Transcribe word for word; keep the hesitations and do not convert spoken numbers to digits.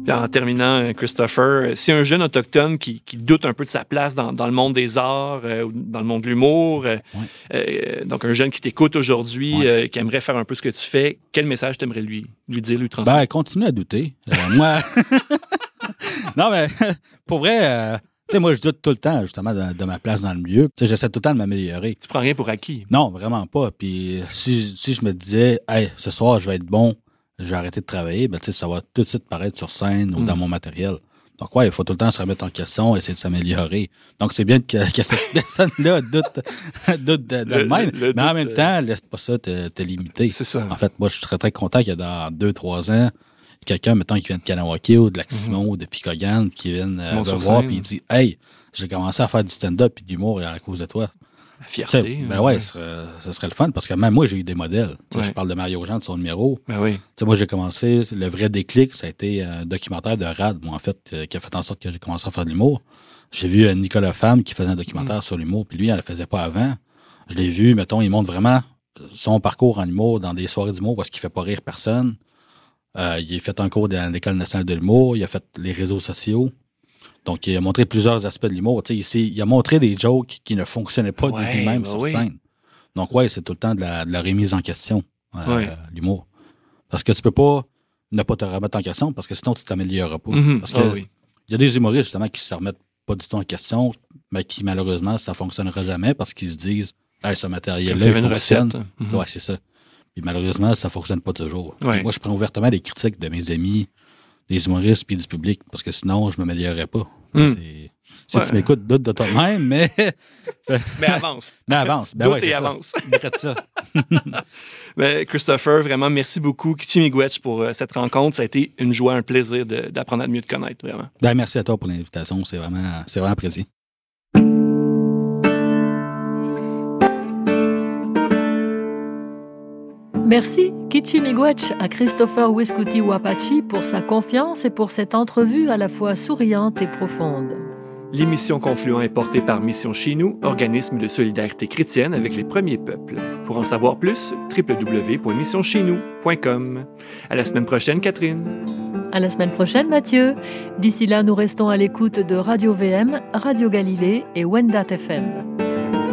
Puis en terminant, Christopher, si un jeune autochtone qui, qui doute un peu de sa place dans, dans le monde des arts euh, ou dans le monde de l'humour, euh, ouais. euh, donc un jeune qui t'écoute aujourd'hui, ouais. euh, qui aimerait faire un peu ce que tu fais, quel message t'aimerais lui, lui dire, lui transmettre? Ben, continue à douter. Euh, moi... non, mais pour vrai... Euh... Tu sais, moi, je doute tout le temps, justement, de, de ma place dans le milieu. Tu sais, j'essaie tout le temps de m'améliorer. Tu prends rien pour acquis? Non, vraiment pas. Puis si, si je me disais, hey, ce soir, je vais être bon, je vais arrêter de travailler, ben, tu sais, ça va tout de suite paraître sur scène mm. ou dans mon matériel. Donc, ouais, il faut tout le temps se remettre en question, essayer de s'améliorer. Donc, c'est bien que, que cette personne-là doute, doute de, de le, même. Le, le mais en même temps, laisse pas ça te, te limiter. C'est ça. En fait, moi, je serais très content que dans deux, trois ans, quelqu'un, mettons, qui vient de Kanawake ou de Lac-Simon mm-hmm. ou de Picogan, qui vienne euh, me voir puis il dit « Hey, j'ai commencé à faire du stand-up et de l'humour à cause de toi. » La fierté. T'sais, ben ouais, ouais. Ce, serait, ce serait le fun parce que même moi, j'ai eu des modèles. Ouais. Je parle de Mario Jean de son numéro. Ben oui. T'sais, moi, j'ai commencé, le vrai déclic, ça a été un documentaire de Rad, moi, en fait, euh, qui a fait en sorte que j'ai commencé à faire de l'humour. J'ai vu euh, Nicolas Femme qui faisait un documentaire mm. sur l'humour, puis lui, elle le faisait pas avant. Je l'ai vu, mettons, il montre vraiment son parcours en humour dans des soirées d'humour parce qu'il fait pas rire personne. Euh, il a fait un cours dans l'École nationale de l'humour, il a fait les réseaux sociaux. Donc, il a montré plusieurs aspects de l'humour. Tu sais, il, il a montré des jokes qui ne fonctionnaient pas ouais, de lui-même bah sur oui. scène. Donc, ouais, c'est tout le temps de la, de la remise en question, euh, ouais. l'humour. Parce que tu peux pas ne pas te remettre en question parce que sinon, tu t'amélioreras pas. Mm-hmm. Parce que il oh, oui. y a des humoristes, justement, qui se remettent pas du tout en question, mais qui, malheureusement, ça fonctionnera jamais parce qu'ils se disent, hey, ce matériel-là, il fonctionne. Mm-hmm. Ouais, c'est ça. Puis malheureusement, ça fonctionne pas toujours. Ouais. Moi, je prends ouvertement les critiques de mes amis, des humoristes puis du public, parce que sinon, je m'améliorerais pas. Mm. C'est, si ouais. tu m'écoutes, doute de toi-même, mais... mais avance. Mais avance. Ben doute ouais, c'est et ça. avance. Peut-être ça. ben, Christopher, vraiment, merci beaucoup, Kichi Miigwech, pour euh, cette rencontre. Ça a été une joie, un plaisir de, d'apprendre à mieux te connaître, vraiment. Ben, merci à toi pour l'invitation. C'est vraiment, c'est vraiment apprécié. Merci, Kichi Miigwech, à Christopher Wiskuti-Wapachi pour sa confiance et pour cette entrevue à la fois souriante et profonde. L'émission Confluent est portée par Mission Chez Nous, organisme de solidarité chrétienne avec les premiers peuples. Pour en savoir plus, w w w point mission chez nous point com. À la semaine prochaine, Catherine. À la semaine prochaine, Mathieu. D'ici là, nous restons à l'écoute de Radio V M, Radio Galilée et Wendat F M.